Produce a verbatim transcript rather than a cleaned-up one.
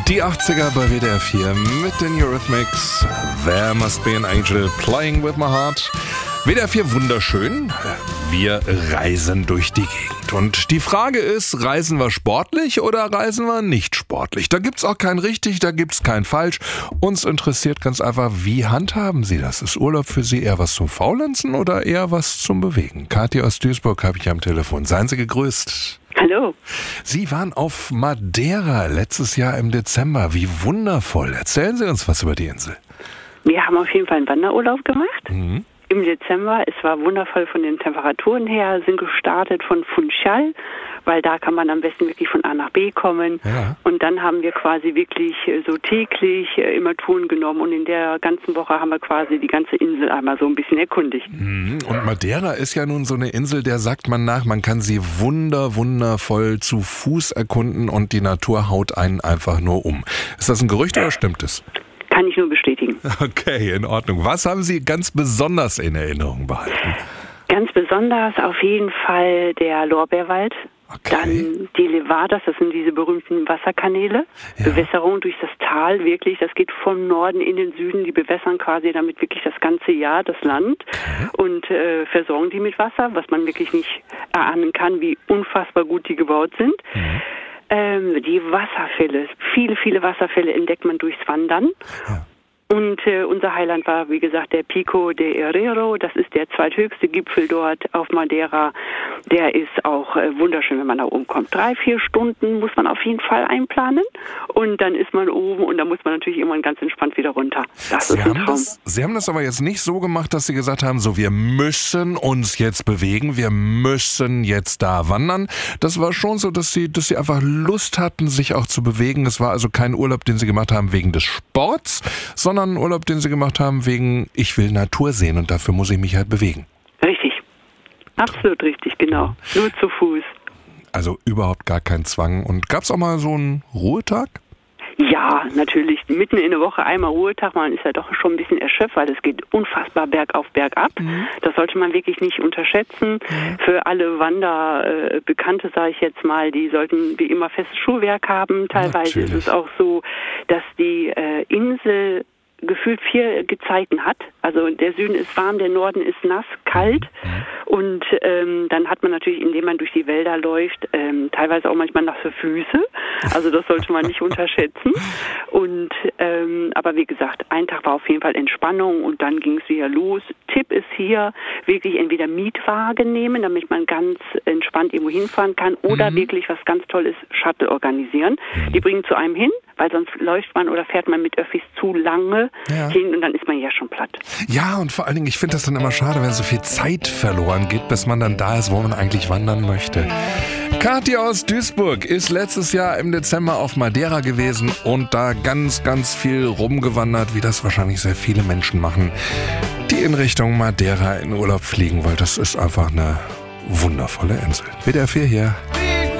Die achtziger bei W D R vier mit den Eurythmics. There must be an angel playing with my heart. W D R vier wunderschön. Wir reisen durch die Gegend. Und die Frage ist, reisen wir sportlich oder reisen wir nicht sportlich? Da gibt's auch kein richtig, da gibt's kein falsch. Uns interessiert ganz einfach, wie handhaben Sie das? Ist Urlaub für Sie eher was zum Faulenzen oder eher was zum Bewegen? Kathi aus Duisburg habe ich am Telefon. Seien Sie gegrüßt. Hallo. Sie waren auf Madeira letztes Jahr im Dezember. Wie wundervoll. Erzählen Sie uns was über die Insel. Wir haben auf jeden Fall einen Wanderurlaub gemacht. Mhm. Im Dezember. Es war wundervoll von den Temperaturen her. Sind gestartet von Funchal, weil da kann man am besten wirklich von A nach B kommen. Ja. Und dann haben wir quasi wirklich so täglich immer Touren genommen. Und in der ganzen Woche haben wir quasi die ganze Insel einmal so ein bisschen erkundigt. Mhm. Und Madeira ist ja nun so eine Insel, der sagt man nach, man kann sie wunder, wundervoll zu Fuß erkunden und die Natur haut einen einfach nur um. Ist das ein Gerücht oder stimmt es? Kann ich nur bestätigen. Okay, in Ordnung. Was haben Sie ganz besonders in Erinnerung behalten? Ganz besonders auf jeden Fall der Lorbeerwald. Okay. Dann die Levadas, das sind diese berühmten Wasserkanäle. Ja. Bewässerung durch das Tal, wirklich. Das geht vom Norden in den Süden. Die bewässern quasi damit wirklich das ganze Jahr das Land Okay. und äh, versorgen die mit Wasser, was man wirklich nicht erahnen kann, wie unfassbar gut die gebaut sind. Mhm. Ähm, die Wasserfälle, viele, viele Wasserfälle entdeckt man durchs Wandern. Ja. Und äh, unser Highland war, wie gesagt, der Pico de Herrero. Das ist der zweithöchste Gipfel dort auf Madeira. Der ist auch äh, wunderschön, wenn man da oben kommt. Drei, vier Stunden muss man auf jeden Fall einplanen. Und dann ist man oben und dann muss man natürlich irgendwann ganz entspannt wieder runter. Das Sie ist ein haben, Traum. das, Sie haben das aber jetzt nicht so gemacht, dass Sie gesagt haben, so wir müssen uns jetzt bewegen, wir müssen jetzt da wandern. Das war schon so, dass Sie, dass Sie einfach Lust hatten, sich auch zu bewegen. Es war also kein Urlaub, den Sie gemacht haben wegen des Sports, sondern ein Urlaub, den Sie gemacht haben wegen, ich will Natur sehen und dafür muss ich mich halt bewegen. Richtig. Absolut richtig, genau. Nur zu Fuß. Also überhaupt gar kein Zwang. Und gab es auch mal so einen Ruhetag? Ja, natürlich. Mitten in der Woche einmal Ruhetag. Man ist ja doch schon ein bisschen erschöpft, weil es geht unfassbar bergauf, bergab. Mhm. Das sollte man wirklich nicht unterschätzen. Mhm. Für alle Wanderbekannte, sage ich jetzt mal, die sollten wie immer festes Schuhwerk haben. Teilweise natürlich. Ist es auch so, dass die äh, Insel gefühlt vier Gezeiten hat. Also der Süden ist warm, der Norden ist nass, kalt. Mhm. Und ähm, dann hat man natürlich, indem man durch die Wälder läuft, ähm, teilweise auch manchmal nasse Füße. Also das sollte man nicht unterschätzen. Und ähm, aber wie gesagt, ein Tag war auf jeden Fall Entspannung und dann ging es wieder los. Tipp ist hier, wirklich entweder Mietwagen nehmen, damit man ganz entspannt irgendwo hinfahren kann, oder mhm. wirklich, was ganz toll ist, Shuttle organisieren. Mhm. Die bringen zu einem hin, weil sonst läuft man oder fährt man mit Öffis zu lange ja. hin und dann ist man ja schon platt. Ja, und vor allen Dingen, ich finde das dann immer schade, wenn so viel Zeit verloren geht, bis man dann da ist, wo man eigentlich wandern möchte. Kathi aus Duisburg ist letztes Jahr im Dezember auf Madeira gewesen und da ganz, ganz viel rumgewandert, wie das wahrscheinlich sehr viele Menschen machen, die in Richtung Madeira in Urlaub fliegen, weil das ist einfach eine wundervolle Insel. W D R vier hier.